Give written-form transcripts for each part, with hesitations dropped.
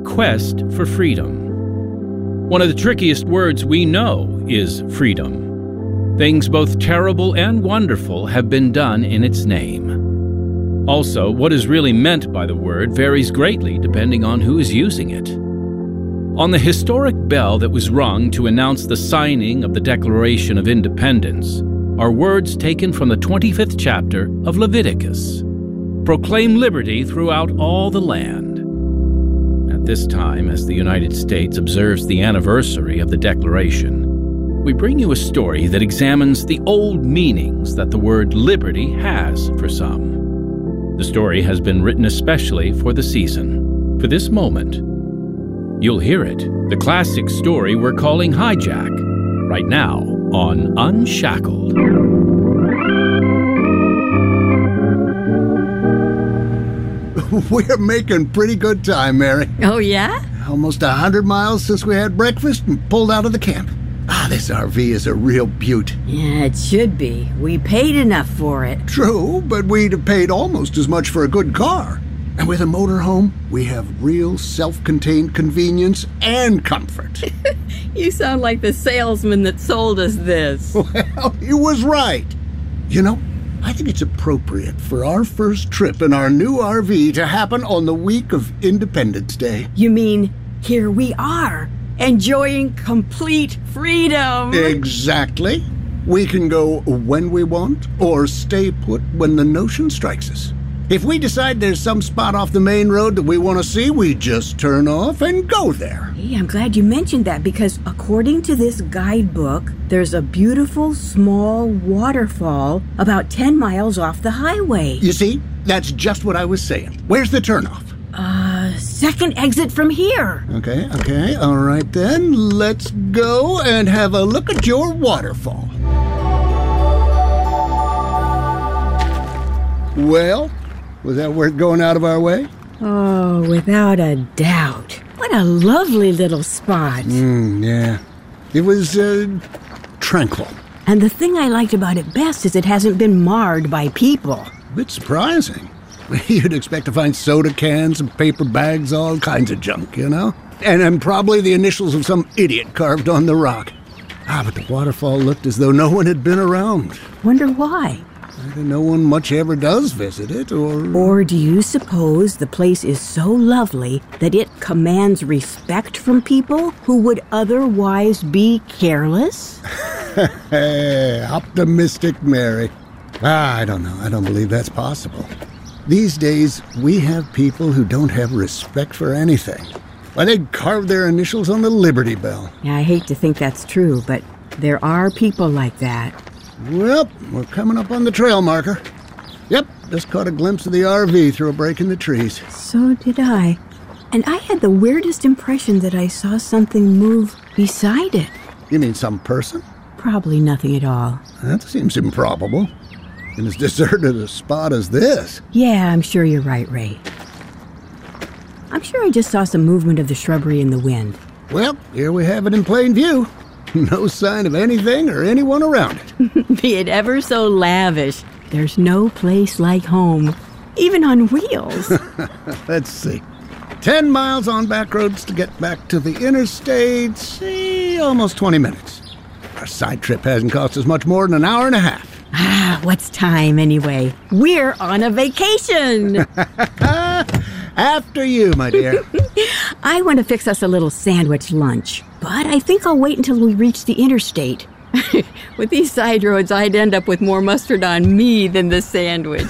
quest for freedom. One of the trickiest words we know is freedom. Things both terrible and wonderful have been done in its name. Also, what is really meant by the word varies greatly depending on who is using it. On the historic bell that was rung to announce the signing of the Declaration of Independence are words taken from the 25th chapter of Leviticus. Proclaim liberty throughout all the land. At this time, as the United States observes the anniversary of the Declaration, we bring you a story that examines the old meanings that the word liberty has for some. The story has been written especially for the season, for this moment. You'll hear it, the classic story we're calling Hijack, right now on Unshackled. We're making pretty good time, Mary. Oh, yeah? Almost 100 miles since we had breakfast and pulled out of the camp. This RV is a real beaut. Yeah, it should be. We paid enough for it. True, but we'd have paid almost as much for a good car. And with a motorhome, we have real self-contained convenience and comfort. You sound like the salesman that sold us this. Well, he was right. You know, I think it's appropriate for our first trip in our new RV to happen on the week of Independence Day. You mean, here we are, enjoying complete freedom. Exactly. We can go when we want or stay put when the notion strikes us. If we decide there's some spot off the main road that we want to see, we just turn off and go there. Hey, I'm glad you mentioned that because according to this guidebook, there's a beautiful small waterfall about 10 miles off the highway. You see, that's just what I was saying. Where's the turnoff? Second exit from here. Okay, all right then. Let's go and have a look at your waterfall. Well, was that worth going out of our way? Oh, without a doubt. What a lovely little spot. Yeah. It was, tranquil. And the thing I liked about it best is it hasn't been marred by people. A bit surprising. You'd expect to find soda cans and paper bags, all kinds of junk, you know? And probably the initials of some idiot carved on the rock. But the waterfall looked as though no one had been around. Wonder why? Either no one much ever does visit it, or... Or do you suppose the place is so lovely that it commands respect from people who would otherwise be careless? Optimistic Mary. I don't know. I don't believe that's possible. These days, we have people who don't have respect for anything. Why, they'd carve their initials on the Liberty Bell. Yeah, I hate to think that's true, but there are people like that. Well, we're coming up on the trail marker. Yep, just caught a glimpse of the RV through a break in the trees. So did I. And I had the weirdest impression that I saw something move beside it. You mean some person? Probably nothing at all. That seems improbable. In as deserted a spot as this. Yeah, I'm sure you're right, Ray. I'm sure I just saw some movement of the shrubbery in the wind. Well, here we have it in plain view. No sign of anything or anyone around it. Be it ever so lavish, there's no place like home, even on wheels. Let's see. 10 miles on back roads to get back to the interstate. Almost 20 minutes. Our side trip hasn't cost us much more than an hour and a half. What's time anyway? We're on a vacation. After you, my dear. I want to fix us a little sandwich lunch, but I think I'll wait until we reach the interstate. With these side roads, I'd end up with more mustard on me than the sandwich.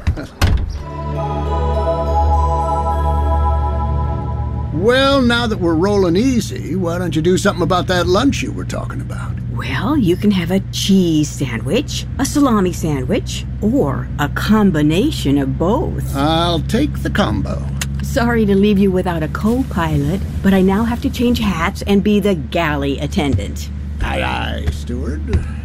Well, now that we're rolling easy, why don't you do something about that lunch you were talking about? Well, you can have a cheese sandwich, a salami sandwich, or a combination of both. I'll take the combo. Sorry to leave you without a co-pilot, but I now have to change hats and be the galley attendant. Aye, aye, steward.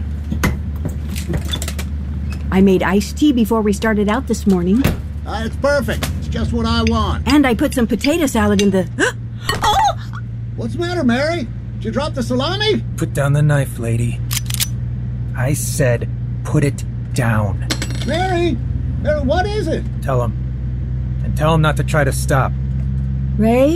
I made iced tea before we started out this morning. It's perfect. It's just what I want. And I put some potato salad in the... Oh! What's the matter, Mary? Did you drop the salami? Put down the knife, lady. I said, put it down. Mary, what is it? Tell him. And tell him not to try to stop. Ray?